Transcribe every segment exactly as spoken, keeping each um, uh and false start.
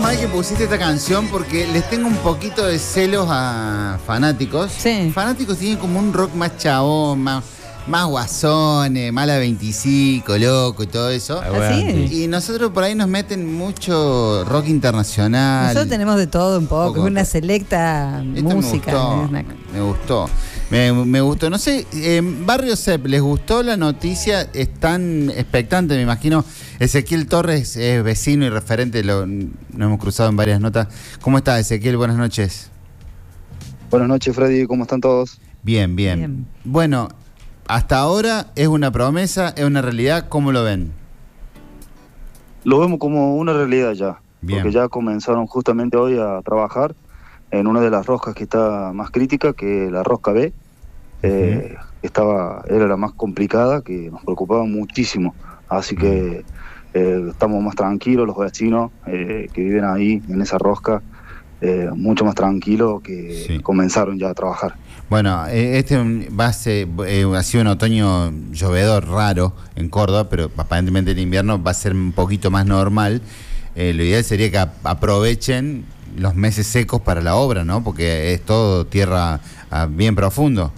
mal que pusiste esta canción porque les tengo un poquito de celos a fanáticos. Sí. Fanáticos tienen como un rock más chabón, más, más guasones, mala veinticinco, loco y todo eso. ¿Ah, sí? Y nosotros por ahí nos meten mucho rock internacional. Nosotros tenemos de todo un poco, poco, es una selecta Esto música. Me gustó, es una- me gustó. Me, me gustó. No sé, en Barrio Cep, ¿les gustó la noticia? Están expectantes, me imagino. Ezequiel Torres es vecino y referente, lo, nos hemos cruzado en varias notas. ¿Cómo está, Ezequiel? Buenas noches. Buenas noches, Freddy, ¿cómo están todos? Bien, bien. Bien. Bueno, hasta ahora es una promesa, es una realidad. ¿Cómo lo ven? Lo vemos como una realidad ya, Bien. porque ya comenzaron justamente hoy a trabajar en una de las roscas que está más crítica, que es la rosca B. Eh, estaba, era la más complicada, que nos preocupaba muchísimo. Así que eh, estamos más tranquilos, los vecinos eh, que viven ahí en esa rosca, eh, mucho más tranquilos que Sí. comenzaron ya a trabajar. Bueno, eh, este va a ser, eh, ha sido un otoño llovedor raro en Córdoba, pero aparentemente el invierno va a ser un poquito más normal. Eh, lo ideal sería que a- aprovechen los meses secos para la obra, ¿no? Porque es todo tierra ah, bien profundo.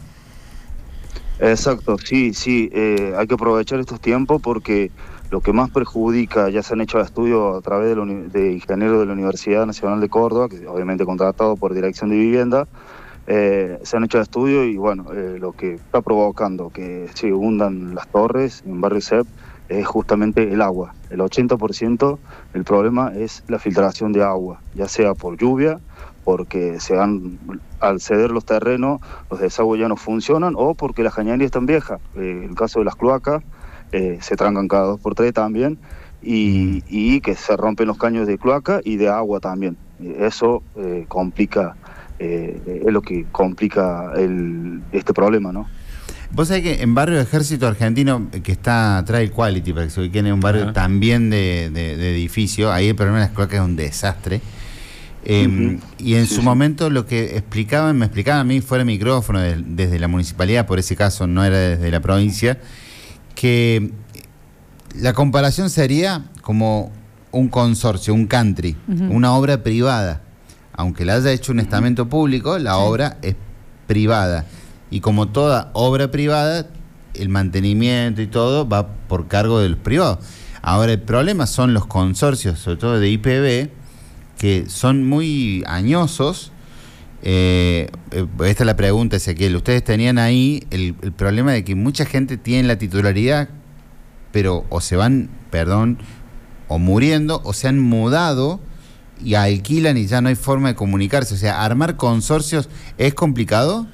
Exacto, sí, sí, eh, hay que aprovechar estos tiempos porque lo que más perjudica, ya se han hecho estudios a través de, la uni- de ingenieros de la Universidad Nacional de Córdoba, que obviamente contratado por Dirección de Vivienda, eh, se han hecho estudios y bueno, eh, lo que está provocando que se hundan las torres en Barrio Cep es justamente el agua. El ochenta por ciento del problema es la filtración de agua, ya sea por lluvia, porque se han, al ceder los terrenos, los desagües ya no funcionan, o porque las cañerías están viejas. Eh, el caso de las cloacas, eh, se trancan cada dos por tres también, y, y que se rompen los caños de cloaca y de agua también. Eh, Eso eh, complica, eh, es lo que complica el, este problema, ¿no? Vos sabés que en Barrio Ejército Argentino, que está Trail Quality, para que se ubiquen, en un barrio Ajá. también de, de, de edificio, ahí el problema de las cloacas es un desastre. Eh, Ujú. Y en Sí, su sí. momento lo que explicaban, me explicaban a mí fuera de micrófono, de- desde la municipalidad, por ese caso no era desde la provincia, que la comparación sería como un consorcio, un country, Ujú. una obra privada. Aunque la haya hecho un estamento público, la Sí. obra es privada. Y como toda obra privada, el mantenimiento y todo va por cargo del privado. Ahora el problema son los consorcios, sobre todo de I P B, que son muy añosos. Eh, eh, esta es la pregunta, Ezequiel. Ustedes tenían ahí el, el problema de que mucha gente tiene la titularidad, pero o se van, perdón, o muriendo, o se han mudado y alquilan y ya no hay forma de comunicarse. O sea, armar consorcios es complicado.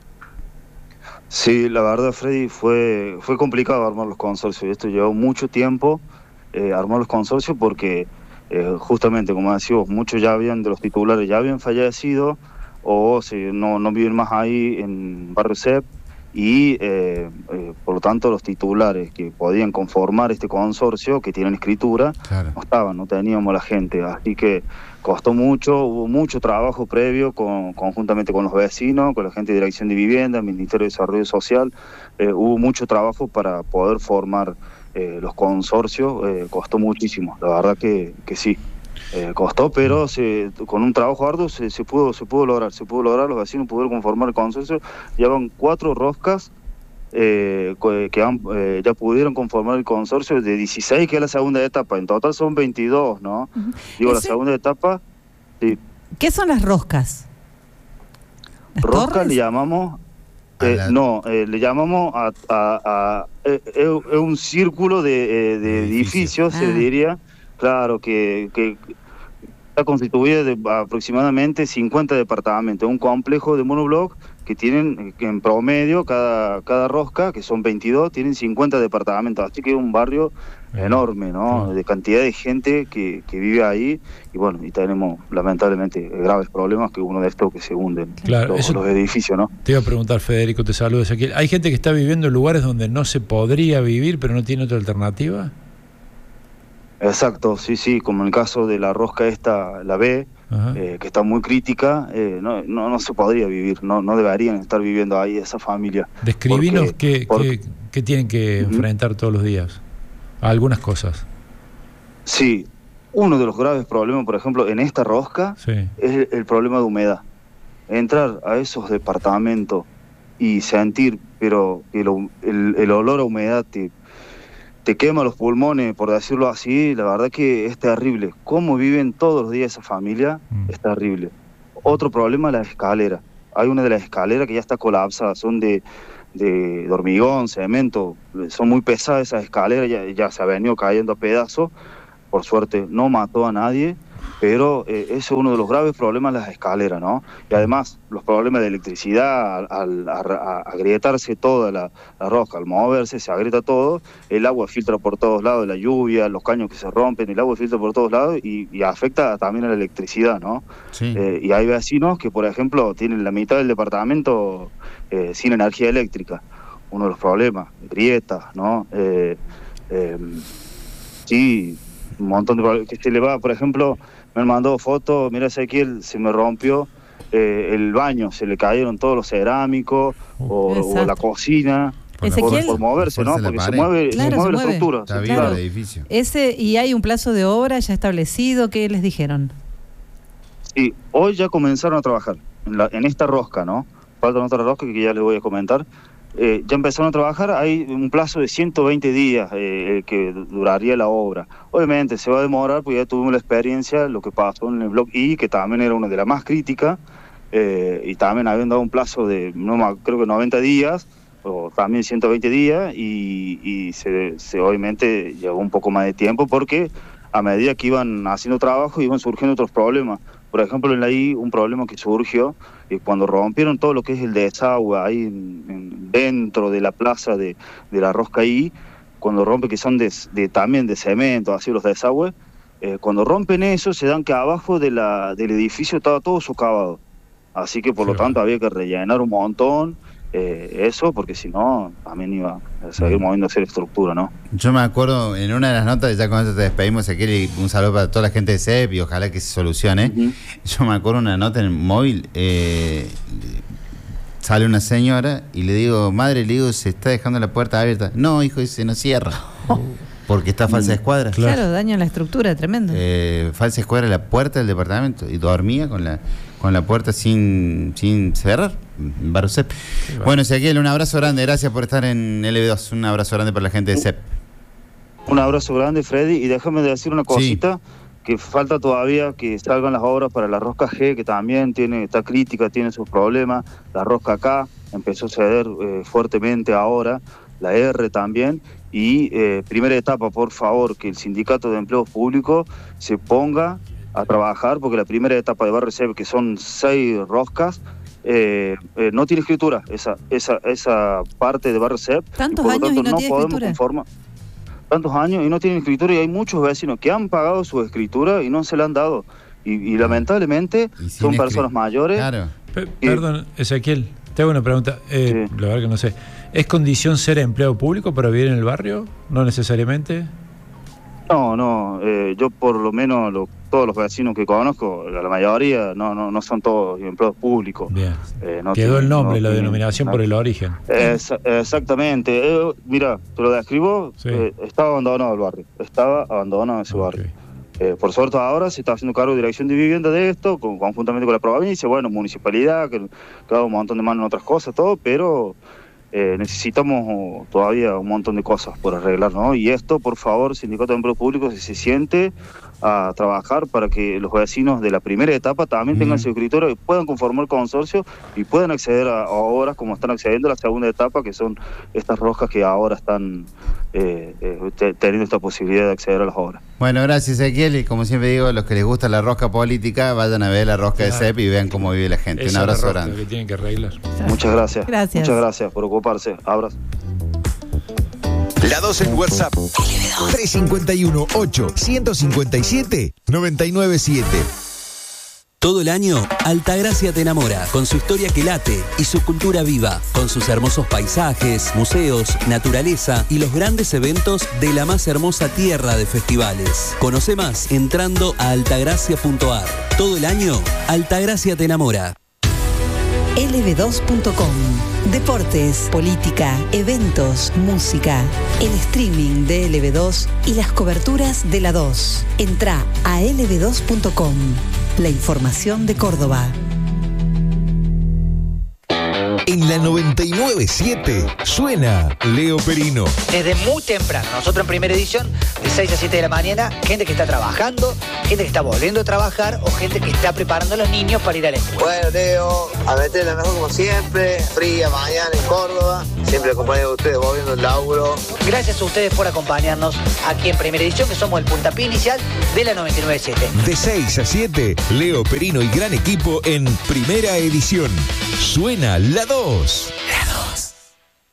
Sí, la verdad, Freddy, fue, fue complicado armar los consorcios. Esto llevó mucho tiempo, eh, armar los consorcios, porque eh, justamente, como decimos, muchos ya habían, de los titulares ya habían fallecido, o si no, no viven más ahí en Barrio Cep, y eh, eh, por lo tanto los titulares que podían conformar este consorcio, que tienen escritura, Claro. no estaban, no teníamos la gente, así que costó mucho, hubo mucho trabajo previo con, conjuntamente con los vecinos, con la gente de Dirección de Vivienda, Ministerio de Desarrollo Social, eh, hubo mucho trabajo para poder formar eh, los consorcios, eh, costó muchísimo, la verdad que, que sí, eh, costó, pero se, con un trabajo arduo se, se pudo se pudo lograr, se pudo lograr, los vecinos pudieron conformar el consorcio, llevan cuatro roscas, Eh, que han, eh, ya pudieron conformar el consorcio de dieciséis, que es la segunda etapa. En total son veintidós, ¿no? Ujú. Digo, la Ese- segunda etapa, sí. ¿Qué son las roscas? ¿Las Rosca torres? le llamamos, A eh, la- no, eh, le llamamos a, a- a- eh, es es un círculo de, eh, de De edificio. edificios, se Ah. diría, claro, que, que está constituida de aproximadamente cincuenta departamentos, un complejo de monobloc que tienen eh, en promedio cada, cada rosca, que son veintidós, tienen cincuenta departamentos, así que es un barrio Bien. enorme, ¿no? Claro. De cantidad de gente que, que vive ahí, y bueno, y tenemos lamentablemente graves problemas, que uno de estos que se hunden Claro, los, eso- los edificios, ¿no? Te iba a preguntar, Federico, te saludo desde aquí. ¿Hay gente que está viviendo en lugares donde no se podría vivir, pero no tiene otra alternativa? Exacto, sí, sí, como en el caso de la rosca esta, la B, Ajá. eh, que está muy crítica, eh, no, no, no se podría vivir, no, no deberían estar viviendo ahí esa familia. Describinos porque- qué, porque- qué- qué tienen que Ujú. enfrentar todos los días. Algunas cosas. Sí, uno de los graves problemas, por ejemplo, en esta rosca, Sí. es el, el problema de humedad. Entrar a esos departamentos y sentir, pero que lo- el, el olor a humedad te, te quema los pulmones, por decirlo así, la verdad que es terrible. Cómo viven todos los días esa familia, Mm. es terrible. Otro problema, la escalera. Hay una de las escaleras que ya está colapsada, son de, de, de hormigón, cemento, son muy pesadas esas escaleras, ya, ya se ha venido cayendo a pedazos. Por suerte no mató a nadie, pero eh, ese es uno de los graves problemas, las escaleras, ¿no? Y además, los problemas de electricidad, al, al a- a- agrietarse toda la, la rosca, al moverse, se agrieta todo, el agua filtra por todos lados, la lluvia, los caños que se rompen, el agua filtra por todos lados y, y afecta también a la electricidad, ¿no? Sí. Eh, y hay vecinos que, por ejemplo, tienen la mitad del departamento eh, sin energía eléctrica. Uno de los problemas, grietas, ¿no? Eh, eh, sí, un montón de problemas. Que se le va, por ejemplo, me han mandado fotos, mira Ezequiel, se me rompió eh, el baño, se le cayeron todos los cerámicos o, o la Exacto. cocina. Por la Ezequiel. Por, por moverse, ¿no? fuerza de la Porque se pared. mueve, Claro, se mueve se la mueve. estructura. Está sí, vivo claro. el edificio. Ese, y hay un plazo de obra ya establecido, ¿qué les dijeron? Sí, hoy ya comenzaron a trabajar en, la, en esta rosca, ¿no? Falta otra rosca que ya les voy a comentar. Eh, ya empezaron a trabajar, hay un plazo de ciento veinte días eh, que duraría la obra. Obviamente se va a demorar porque ya tuvimos la experiencia, lo que pasó en el Block I, que también era una de las más críticas, eh, y también habían dado un plazo de, no me- creo que noventa días, o también ciento veinte días, y, y se, se obviamente llevó un poco más de tiempo porque a medida que iban haciendo trabajo iban surgiendo otros problemas. Por ejemplo, en la I, un problema que surgió eh, cuando rompieron todo lo que es el desagüe ahí en- en- dentro de la plaza de, de la Rosca I, cuando rompe que son de, de- también de cemento, así los desagües, eh, cuando rompen eso se dan que abajo de la, del edificio estaba todo socavado. Así que por lo Claro. tanto había que rellenar un montón eh, eso, porque si no también iba a seguir Mm. moviéndose la estructura, ¿no? Yo me acuerdo en una de las notas, ya con esto te despedimos, Ezequiel, y un saludo para toda la gente de C E P y ojalá que se solucione. Ujú. Yo me acuerdo una nota en el móvil, eh, sale una señora y le digo, madre, le digo, se está dejando la puerta abierta. No, hijo, dice, no cierra. Porque está falsa escuadra. Claro. Claro, daño en la estructura, tremendo. Eh, falsa escuadra la puerta del departamento y dormía con la con la puerta sin, sin cerrar. en Barrio C E P. bueno. Bueno, Ezequiel, un abrazo grande, gracias por estar en L B dos. Un abrazo grande para la gente de C E P. Un abrazo grande, Freddy, y déjame decir una cosita, que falta todavía que salgan las obras para la Rosca G, que también tiene, está crítica, tiene sus problemas, la Rosca K empezó a ceder eh, fuertemente ahora, la R también, y eh, primera etapa, por favor, que el Sindicato de Empleos Públicos se ponga a trabajar, porque la primera etapa de Barrio C E P, que son seis roscas, eh, eh, no tiene escritura, esa, esa, esa parte de Barrio C E P. Tantos por lo años y tanto no tiene podemos escritura. conformar tantos años y no tienen escritura, y hay muchos vecinos que han pagado su escritura y no se la han dado. Y, y lamentablemente Y sin son escri- personas mayores. Claro. Pe- Perdón, Ezequiel, te hago una pregunta. Eh, Sí. La verdad que no sé. ¿Es condición ser empleado público para vivir en el barrio? No necesariamente. No, no, eh, yo por lo menos lo- todos los vecinos que conozco, la, la mayoría no, no, no son todos empleados públicos. Bien. Eh, no Quedó tienen- el nombre, no la tienen- denominación no. por el origen. Esa- exactamente. Eh, mira, te lo describo, Sí. eh, estaba abandonado el barrio, estaba abandonado ese Ok. barrio. Eh, por suerte ahora se está haciendo cargo de Dirección de Vivienda de esto, con- conjuntamente con la provincia, bueno, municipalidad, que, que da un montón de manos en otras cosas, todo, pero eh, necesitamos oh, todavía un montón de cosas por arreglar, ¿no? Y esto, por favor, Sindicato de Empleos Públicos, si se siente a trabajar para que los vecinos de la primera etapa también tengan Ujú. su escritorio y puedan conformar consorcio y puedan acceder a, a obras como están accediendo a la segunda etapa, que son estas roscas que ahora están eh, eh, te- teniendo esta posibilidad de acceder a las obras. Bueno, gracias, Ezequiel. Y como siempre digo, los que les gusta la rosca política, vayan a ver la rosca de Claro. C E P y vean cómo vive la gente. Esa Un es la abrazo rosca grande. que tienen que arreglar. Muchas gracias. Gracias. Muchas gracias por ocuparse. Abrazo. La dos en WhatsApp. tres cinco uno, ocho, uno cinco siete, nueve nueve siete. Todo el año, Altagracia te enamora, con su historia que late y su cultura viva, con sus hermosos paisajes, museos, naturaleza y los grandes eventos de la más hermosa tierra de festivales. Conoce más entrando a altagracia punto ar. Todo el año, Altagracia te enamora. L B dos punto com. Deportes, política, eventos, música, el streaming de L B dos y las coberturas de la dos. Entrá a L B dos punto com. La información de Córdoba. En la noventa y nueve punto siete suena Leo Perino. Desde muy temprano, nosotros en primera edición, de seis a siete de la mañana, gente que está trabajando, gente que está volviendo a trabajar o gente que está preparando a los niños para ir a la escuela. Bueno, Leo, a meter la mejor como siempre, fría mañana en Córdoba, siempre acompañado de ustedes, volviendo el laburo. Gracias a ustedes por acompañarnos aquí en primera edición, que somos el puntapié inicial de la noventa y nueve punto siete. De seis a siete, Leo Perino y gran equipo en primera edición. Suena la dos. La dos.